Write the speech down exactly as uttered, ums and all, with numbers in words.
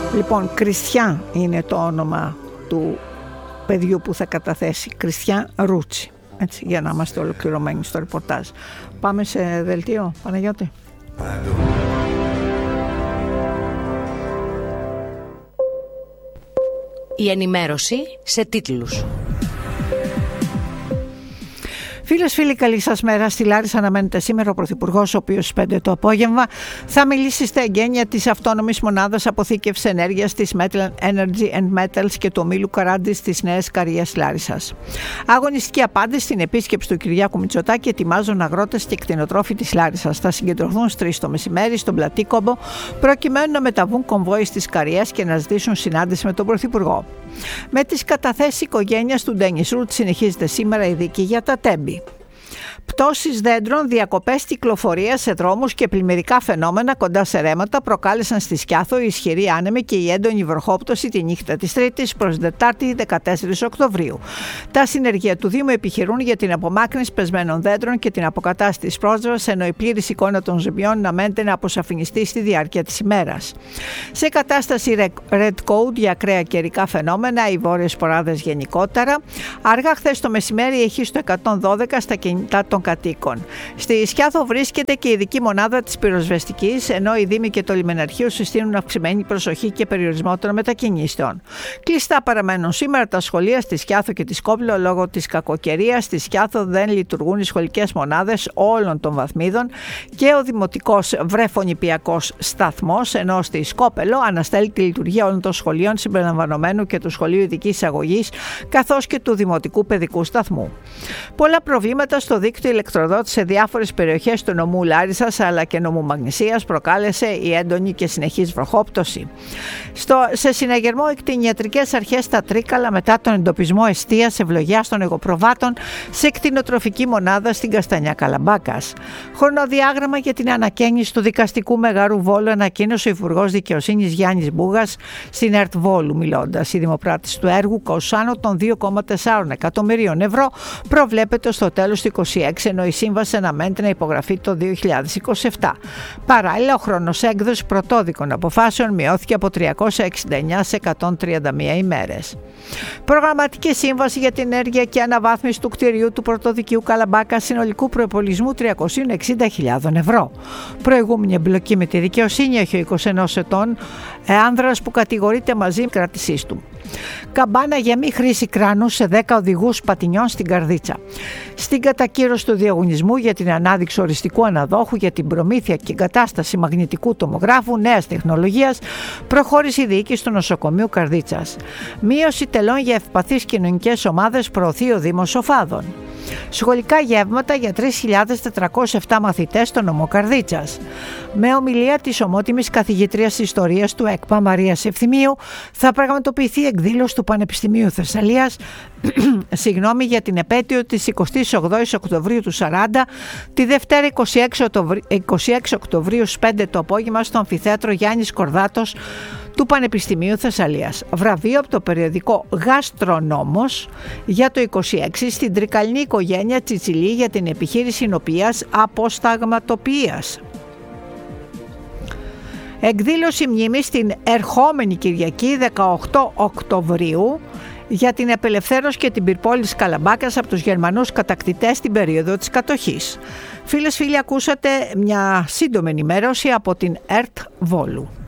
Λοιπόν, Κριστιαν είναι το όνομα του παιδιού που θα καταθέσει, Κριστιαν Ρούτσι, έτσι, για να είμαστε ολοκληρωμένοι στο ρεπορτάζ. Πάμε σε δελτίο, Παναγιώτη. Η ενημέρωση σε τίτλους. Φίλες, φίλοι, καλή σας μέρα. Στη Λάρισα αναμένεται σήμερα ο Πρωθυπουργός, ο οποίος στις πέντε το απόγευμα θα μιλήσει στα εγγένεια της αυτόνομης μονάδας αποθήκευσης ενέργειας της Metal Energy and Metals και του ομίλου Καράντη στις Νέες Καριές Λάρισσας. Αγωνιστική απάντηση στην επίσκεψη του Κυριάκου Μητσοτάκη ετοιμάζουν αγρότες και κτηνοτρόφοι της Λάρισσας. Θα συγκεντρωθούν στις τρεις το μεσημέρι στον Πλατήκομπο, προκειμένου να μεταβούν κομβόι στις Καριές και να ζητήσουν συνάντηση με τον Πρωθυπουργό. Με τις καταθέσεις οικογένειας του Ντένις Ρουτ συνεχίζεται σήμερα η δίκη για τα Τέμπη. Πτώσεις δέντρων, διακοπές κυκλοφορίας σε δρόμους και πλημμυρικά φαινόμενα κοντά σε ρέματα προκάλεσαν στη Σκιάθο η ισχυρή άνεμη και η έντονη βροχόπτωση τη νύχτα της Τρίτης προς την Τετάρτη δεκατέσσερις Οκτωβρίου. Τα συνεργεία του Δήμου επιχειρούν για την απομάκρυνση πεσμένων δέντρων και την αποκατάσταση πρόσβασης, ενώ η πλήρης εικόνα των ζημιών αναμένεται να αποσαφινιστεί στη διάρκεια της ημέρας. Σε κατάσταση Red Code για ακραία καιρικά φαινόμενα, οι βόρειες σποράδες γενικότερα. Αργά χθες το μεσημέρι έχει στο εκατόν δώδεκα στα κινητά των κατοίκων. Στη Σκιάθο βρίσκεται και η ειδική μονάδα της πυροσβεστικής, ενώ οι Δήμοι και το Λιμεναρχείο συστήνουν αυξημένη προσοχή και περιορισμό των μετακινήσεων. Κλειστά παραμένουν σήμερα τα σχολεία στη Σκιάθο και τη Σκόπλο λόγω της κακοκαιρίας. Στη Σκιάθο δεν λειτουργούν οι σχολικές μονάδες όλων των βαθμίδων και ο δημοτικός βρεφονιπιακός σταθμός, ενώ στη Σκόπελο αναστέλει τη λειτουργία όλων των σχολείων συμπεριλαμβανομένου και του Σχολείου Ειδικής Αγωγής καθώς και του Δημοτικού Παιδικού Σταθμού. Πολλά προβλήματα στο δίκτυο ηλεκτροδότηση σε διάφορες περιοχές του νομού Λάρισσας αλλά και νομού Μαγνησίας προκάλεσε η έντονη και συνεχής βροχόπτωση. Στο, σε συναγερμό κτηνιατρικές αρχές στα Τρίκαλα μετά τον εντοπισμό εστίας ευλογιάς των εγωπροβάτων σε κτηνοτροφική μονάδα στην Καστανιά Καλαμπάκας. Χρονοδιάγραμμα για την ανακαίνιση του δικαστικού μεγαρού Βόλου ανακοίνωσε ο Υπουργός Δικαιοσύνης Γιάννης Μπούγας στην ΕΡΤ Βόλου μιλώντας. Η δημοπράτηση του έργου κοσάνω των δύο κόμμα τέσσερα εκατομμυρίων ευρώ προβλέπεται στο τέλος του είκοσι έξι, ενώ η σύμβαση αναμένεται να υπογραφεί το δύο χιλιάδες είκοσι επτά. Παράλληλα, ο χρόνος έκδοσης πρωτόδικων αποφάσεων μειώθηκε από τριακόσια εξήντα εννέα σε εκατόν τριάντα μία ημέρες. Προγραμματική σύμβαση για την ενέργεια και αναβάθμιση του κτηρίου του πρωτοδικείου Καλαμπάκα συνολικού προϋπολογισμού τριακόσιες εξήντα χιλιάδες ευρώ. Προηγούμενη εμπλοκή με τη δικαιοσύνη έχει ο είκοσι ενός ετών άνδρας που κατηγορείται μαζί με κράτησής του. Καμπάνα για μη χρήση κράνου σε δέκα οδηγούς πατινιών στην Καρδίτσα. Στην κατακύρωση του διαγωνισμού για την ανάδειξη οριστικού αναδόχου για την προμήθεια και εγκατάσταση μαγνητικού τομογράφου νέας τεχνολογίας προχώρησε η διοίκηση του νοσοκομείου Καρδίτσας. Μείωση τελών για ευπαθείς κοινωνικές ομάδες προωθεί ο Δήμος Σοφάδων. Σχολικά γεύματα για τρεις χιλιάδες τετρακόσιους επτά μαθητές στο νομό Καρδίτσας. Με ομιλία της ομότιμης καθηγήτριας ιστορίας του ΕΚΠΑ Μαρίας Ευθυμίου θα πραγματοποιηθεί εκδήλωση του Πανεπιστημίου Θεσσαλίας συγγνώμη, για την επέτειο της εικοστής ογδόης Οκτωβρίου του σαράντα, τη Δευτέρα είκοσι έξι Οκτωβρίου στις πέντε το απόγευμα στο Αμφιθέατρο Γιάννης Κορδάτος του Πανεπιστημίου Θεσσαλίας. Βραβείο από το περιοδικό Γαστρονόμος για το είκοσι έξι στην τρικαλινή οικογένεια Τσιτσιλή για την επιχείρηση νοπίας αποσταγματοποιίας. Εκδήλωση μνήμης την ερχόμενη Κυριακή δεκαοκτώ Οκτωβρίου για την απελευθέρωση και την πυρπόληση Καλαμπάκας από τους Γερμανούς κατακτητές στην περίοδο της κατοχής. Φίλες, φίλοι, ακούσατε μια σύντομη ενημέρωση από την ΕΡΤ Βόλου.